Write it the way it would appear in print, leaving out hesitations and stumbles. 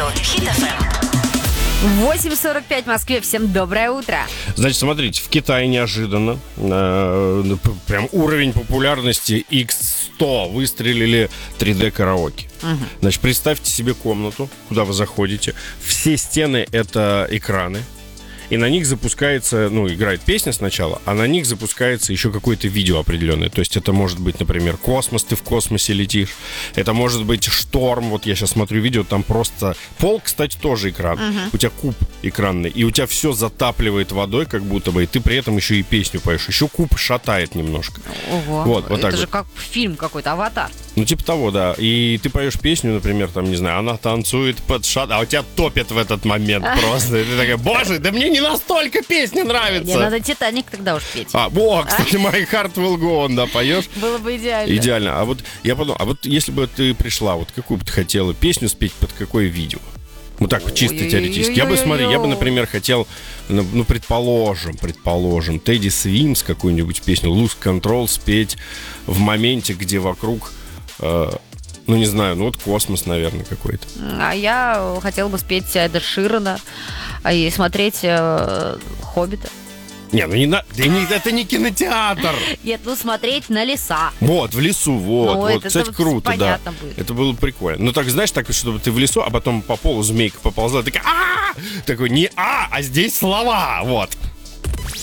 Хит FM. 8:45 в Москве. Всем доброе утро. Значит, смотрите, в Китае неожиданно прям уровень популярности X100 выстрелили 3D-караоке. Значит, представьте себе комнату, куда вы заходите. Все стены — это экраны. И на них запускается, играет песня сначала, а на них запускается еще какое-то видео определенное. То есть это может быть, например, космос, ты в космосе летишь. Это может быть шторм. Вот я сейчас смотрю видео, там просто... Пол, кстати, тоже экран. У тебя куб экранный. И у тебя все затапливает водой, как будто бы. И ты при этом еще и песню поешь. Еще куб шатает немножко. Ого. Вот Это так же вот. как фильм какой-то, «Аватар». Типа того, да. И ты поешь песню, например, там, не знаю, она танцует под шат, а у тебя топит в этот момент просто. И ты такая, боже, да мне не настолько песня нравится. Мне надо «Титаник» тогда уж петь. Кстати, My Heart Will Go On, да, поешь? Было бы идеально. Идеально. А вот я подумал, если бы ты пришла, вот какую бы ты хотела песню спеть, под какое видео? Вот так вот чисто теоретически. Я бы, например, хотел, предположим, Тедди Свимс какую-нибудь песню Lose Control спеть в моменте, где вокруг, не знаю, космос, наверное, какой-то. А я хотела бы спеть Эда Ширана и смотреть «Хоббита». Это не кинотеатр. Нет, смотреть на леса. Вот, в лесу, вот. Кстати, круто, да. Понятно будет. Это было прикольно. Так, знаешь, так, чтобы ты в лесу, а потом по полу змейка поползла, такая, такой, не а здесь слова, вот.